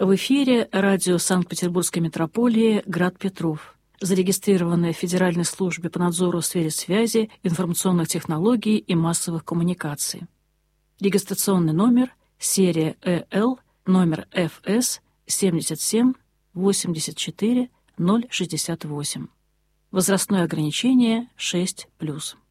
В эфире радио Санкт-Петербургской метрополии «Град Петров», зарегистрированное в Федеральной службе по надзору в сфере связи, информационных технологий и массовых коммуникаций. Регистрационный номер серия ЭЛ, номер ФС 77 84 068. Возрастное ограничение 6+.